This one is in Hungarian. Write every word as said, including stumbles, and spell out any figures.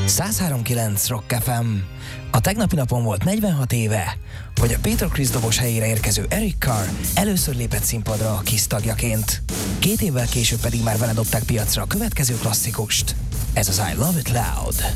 száz három kilenc Rock ef em. A tegnapi napon volt negyvenhat éve, hogy a Peter Criss dobos helyére érkező Eric Carr először lépett színpadra a Kiss tagjaként. Két évvel később pedig már vele dobták piacra a következő klasszikust. Ez az I Love It Loud.